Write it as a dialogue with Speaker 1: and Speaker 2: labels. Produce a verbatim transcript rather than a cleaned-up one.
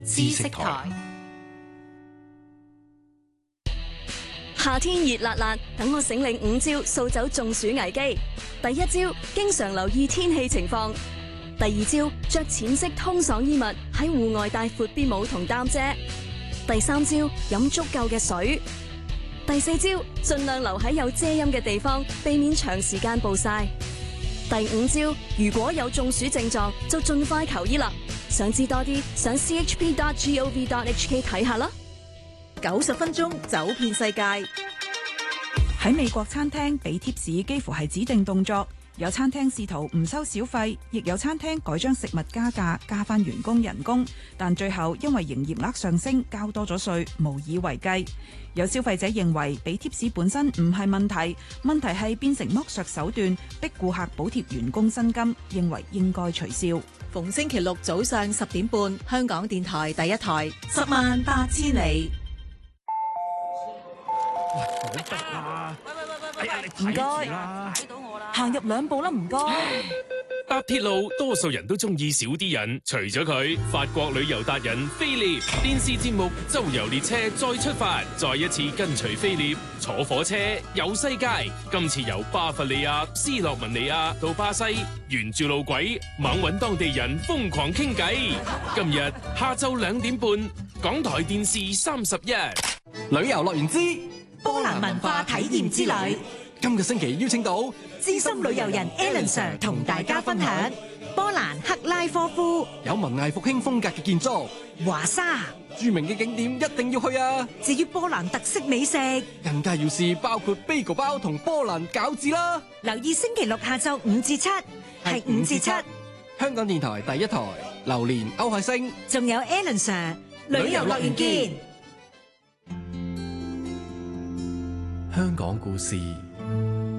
Speaker 1: 知識台。
Speaker 2: 夏天熱辣辣，等我醒領五招掃走中暑危機。第一招，經常留意天氣情況。第二招，着淺色通爽衣物，喺戶外帶闊邊帽同擔遮。第三招，飲足夠嘅水。第四招，盡量留喺有遮陰嘅地方，避免長時間暴曬。第五招，如果有中暑症狀，就盡快求醫啦。想知多啲，上 c h p dot gov dot h k 睇下啦。
Speaker 3: 九十分鐘走遍世界。
Speaker 4: 喺美國餐廳俾貼士幾乎係指定動作，有餐廳試圖唔收小費，亦有餐廳改將食物加價加返員工人工，但最後因為營業額上升，交多咗稅，無以為繼。有消費者認為俾貼士本身唔係問題，問題係變成剝削手段，逼顧客補貼員工薪金，認為應該取消。
Speaker 3: 逢星期六早上十點半，香港電台第一台，十萬八千里。
Speaker 5: 喂，唔好得啦！
Speaker 6: 喂喂喂喂喂，
Speaker 5: 哎呀，你睇住啦，
Speaker 6: 睇到我啦，
Speaker 3: 行入兩步啦，唔該。
Speaker 7: 搭鐵路多數人都中意少啲人，除咗佢，法國旅遊達人菲臘電視節目《周遊列車》再出發，再一次跟隨菲臘坐火車遊世界。今次由巴伐利亞、斯洛文尼亞到巴西，沿住路軌猛搵當地人瘋狂傾偈。今日下晝兩點半，港台電視三十一，
Speaker 8: 旅遊樂園之
Speaker 3: 波蘭文化體驗之旅。
Speaker 8: 今個星期邀請到
Speaker 3: 資深旅遊人 Alan Sir 同大家分享波蘭克拉科夫，
Speaker 8: 有文藝復興風格嘅建築，
Speaker 3: 華沙
Speaker 8: 著名嘅景點一定要去啊！
Speaker 3: 至於波蘭特色美食，
Speaker 8: 更加要試包括 bagel 包同波蘭餃子啦！
Speaker 3: 留意星期六下晝五至七，係五至七，
Speaker 8: 香港電台第一台，榴蓮歐海星，
Speaker 3: 仲有 Alan Sir 旅遊樂園見。
Speaker 1: 香港故事